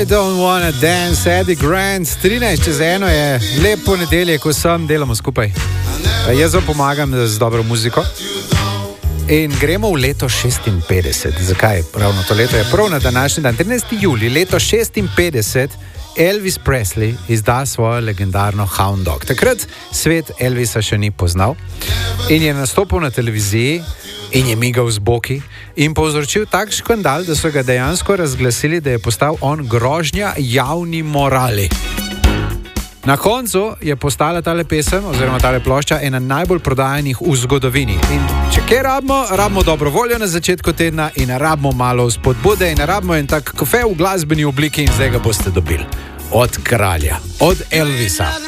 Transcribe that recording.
I don't wanna dance, Eddie Grant, 13:01 je lep ponedeljek, vsem delamo skupaj. Jaz vam pomagam z dobro muziko. In gremo v leto 56. Zakaj? Ravno to leto je prav na današnji dan, 13. julij, leto 56, Elvis Presley izda svojo legendarno Hound Dog. Takrat svet Elvisa še ni poznal in je nastopil na televiziji in je migal z boki in povzročil tak škandal, da so ga dejansko razglasili, da je postal on grožnja javni morali. Na koncu je postala tale pesem oziroma tale plošča ena najbolj prodajanih v zgodovini. In če kaj rabimo dobro voljo na začetku tedna in rabimo malo spodbude in rabimo en tak kafe v glasbeni obliki in zdaj ga boste dobili. Od kralja, od Elvisa.